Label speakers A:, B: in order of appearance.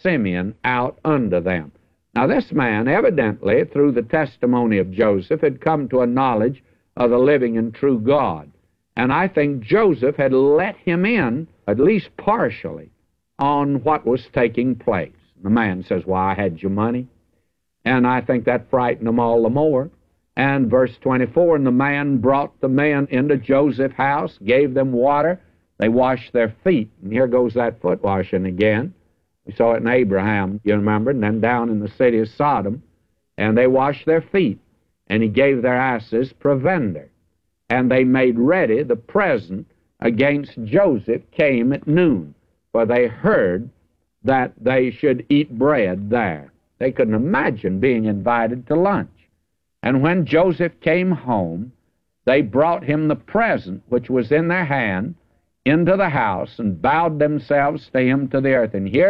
A: Simeon out unto them. Now this man, evidently, through the testimony of Joseph, had come to a knowledge of the living and true God. And I think Joseph had let him in, at least partially, on what was taking place. The man says, well, I had your money. And I think that frightened them all the more. And verse 24, and the man brought the men into Joseph's house, gave them water. They washed their feet. And here goes that foot washing again. We saw it in Abraham, you remember, and then down in the city of Sodom. And they washed their feet. And he gave their asses provender. And they made ready the present against Joseph came at noon. For they heard that they should eat bread there. They couldn't imagine being invited to lunch. And when Joseph came home, they brought him the present which was in their hand into the house and bowed themselves to him to the earth. And here